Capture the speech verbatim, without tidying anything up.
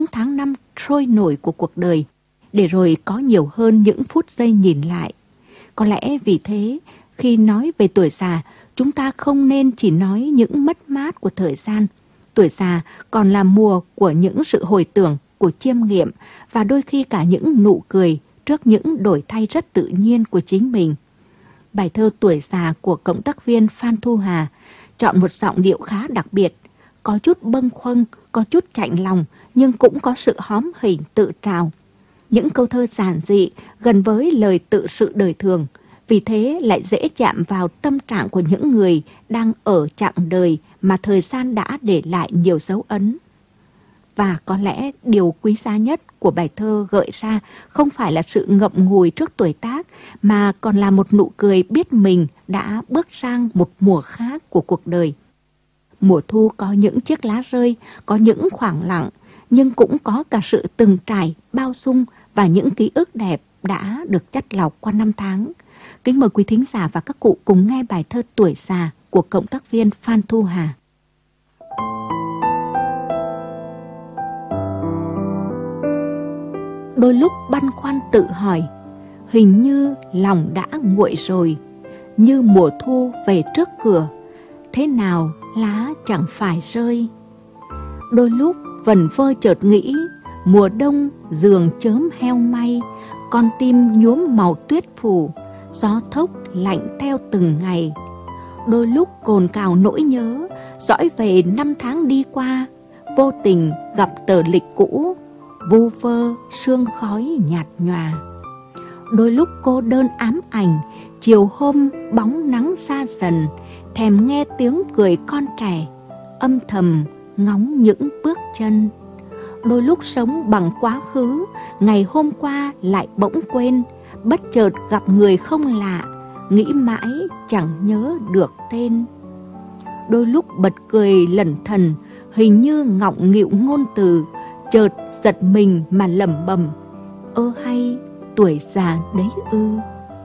tháng năm trôi nổi của cuộc đời, để rồi có nhiều hơn những phút giây nhìn lại. Có lẽ vì thế, khi nói về tuổi già, chúng ta không nên chỉ nói những mất mát của thời gian. Tuổi già còn là mùa của những sự hồi tưởng, của chiêm nghiệm và đôi khi cả những nụ cười trước những đổi thay rất tự nhiên của chính mình. Bài thơ Tuổi già của cộng tác viên Phan Thu Hà chọn một giọng điệu khá đặc biệt, có chút bâng khuâng, có chút chạnh lòng, nhưng cũng có sự hóm hỉnh tự trào. Những câu thơ giản dị, gần với lời tự sự đời thường, vì thế lại dễ chạm vào tâm trạng của những người đang ở chặng đời mà thời gian đã để lại nhiều dấu ấn. Và có lẽ điều quý giá nhất của bài thơ gợi ra không phải là sự ngậm ngùi trước tuổi tác, mà còn là một nụ cười biết mình đã bước sang một mùa khác của cuộc đời. Mùa thu có những chiếc lá rơi, có những khoảng lặng, nhưng cũng có cả sự từng trải, bao dung và những ký ức đẹp đã được chắt lọc qua năm tháng. Kính mời quý thính giả và các cụ cùng nghe bài thơ Tuổi già của cộng tác viên Phan Thu Hà. Đôi lúc băn khoăn tự hỏi, hình như lòng đã nguội rồi, như mùa thu về trước cửa, thế nào lá chẳng phải rơi. Đôi lúc vẩn vơ chợt nghĩ, mùa đông giường chớm heo may, con tim nhuốm màu tuyết phủ, gió thốc lạnh theo từng ngày. Đôi lúc cồn cào nỗi nhớ, dõi về năm tháng đi qua, vô tình gặp tờ lịch cũ, vu vơ sương khói nhạt nhòa. Đôi lúc cô đơn ám ảnh, chiều hôm bóng nắng xa dần, thèm nghe tiếng cười con trẻ, âm thầm ngóng những bước chân. Đôi lúc sống bằng quá khứ, ngày hôm qua lại bỗng quên, bất chợt gặp người không lạ, nghĩ mãi chẳng nhớ được tên. Đôi lúc bật cười lẩn thần, hình như ngọng nghịu ngôn từ, chợt giật mình mà lẩm bẩm, ơ hay tuổi già đấy ư.